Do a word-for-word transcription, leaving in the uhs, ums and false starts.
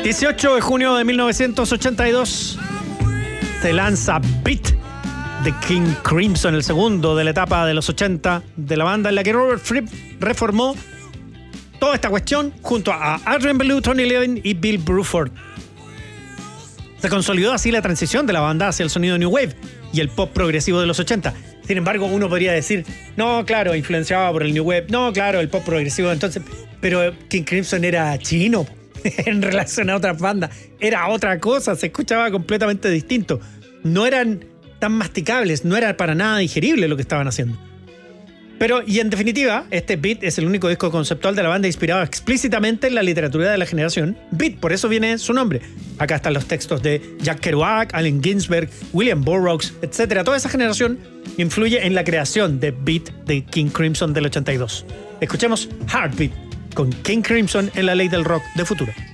dieciocho de junio de mil novecientos ochenta y dos se lanza Beat de King Crimson, el segundo de la etapa de los ochenta de la banda, en la que Robert Fripp reformó toda esta cuestión junto a Adrian Belew, Tony Levin y Bill Bruford. Se consolidó así la transición de la banda hacia el sonido New Wave y el pop progresivo de los ochenta. Sin embargo, uno podría decir, no, claro, influenciado por el New Wave, no, claro, el pop progresivo, entonces, pero King Crimson era chino en relación a otras bandas, era otra cosa, se escuchaba completamente distinto. No eran tan masticables, no era para nada digerible lo que estaban haciendo. Pero, y en definitiva, este Beat es el único disco conceptual de la banda inspirado explícitamente en la literatura de la generación Beat, por eso viene su nombre. Acá están los textos de Jack Kerouac, Allen Ginsberg, William Burroughs, etcétera. Toda esa generación influye en la creación de Beat de King Crimson del ochenta y dos. Escuchemos Heartbeat con King Crimson en la ley del rock de Futuro.